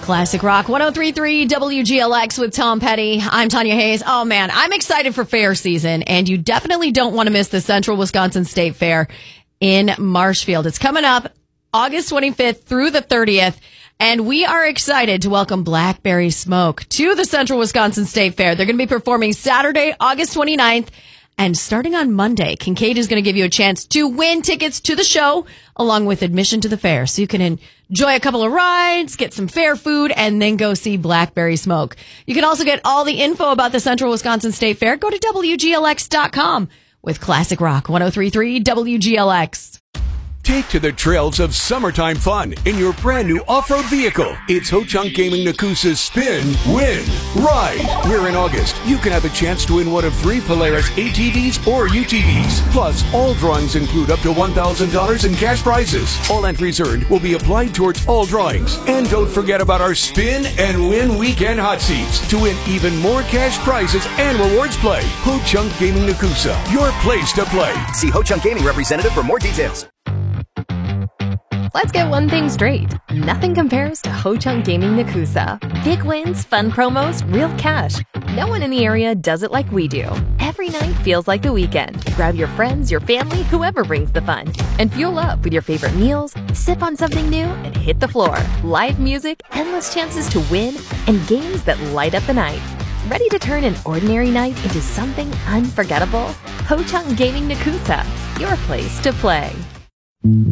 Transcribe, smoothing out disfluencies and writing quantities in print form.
Classic Rock 103.3 WGLX with Tom Petty. I'm Tanya Hayes. Oh man, I'm excited for fair season, and you definitely don't want to miss the Central Wisconsin State Fair in Marshfield. It's coming up August 25th through the 30th, and we are excited to welcome Blackberry Smoke to the Central Wisconsin State Fair. They're going to be performing Saturday, August 29th. And starting on Monday, Kincaid is going to give you a chance to win tickets to the show along with admission to the fair. So you can enjoy a couple of rides, get some fair food, and then go see Blackberry Smoke. You can also get all the info about the Central Wisconsin State Fair. Go to WGLX.com with Classic Rock 103.3 WGLX. Take to the trails of summertime fun in your brand new off-road vehicle. It's Ho-Chunk Gaming Nakusa's Spin, Win, Ride. Where in August, you can have a chance to win one of 3 Polaris ATVs or UTVs. Plus, all drawings include up to $1,000 in cash prizes. All entries earned will be applied towards all drawings. And don't forget about our Spin and Win Weekend Hot Seats to win even more cash prizes and rewards play. Ho-Chunk Gaming Nakusa, your place to play. See Ho-Chunk Gaming representative for more details. Let's get one thing straight. Nothing compares to Ho-Chunk Gaming Nakusa. Big wins, fun promos, real cash. No one in the area does it like we do. Every night feels like the weekend. Grab your friends, your family, whoever brings the fun. And fuel up with your favorite meals, sip on something new, and hit the floor. Live music, endless chances to win, and games that light up the night. Ready to turn an ordinary night into something unforgettable? Ho-Chunk Gaming Nakusa, your place to play.